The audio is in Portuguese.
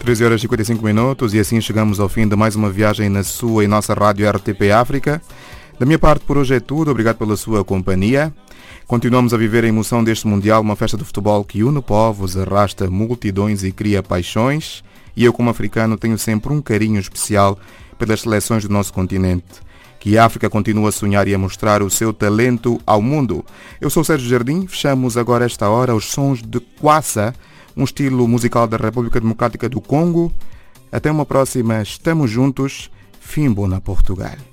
13 horas e 55 minutos e assim chegamos ao fim de mais uma viagem na sua e nossa rádio RTP África. Da minha parte por hoje é tudo, obrigado pela sua companhia. Continuamos a viver a emoção deste Mundial, uma festa de futebol que une povos, arrasta multidões e cria paixões. E eu, como africano, tenho sempre um carinho especial pelas seleções do nosso continente. Que a África continue a sonhar e a mostrar o seu talento ao mundo. Eu sou o Sérgio Jardim, fechamos agora esta hora os sons de Kwassa, um estilo musical da República Democrática do Congo. Até uma próxima, estamos juntos. Fimbo na Portugal.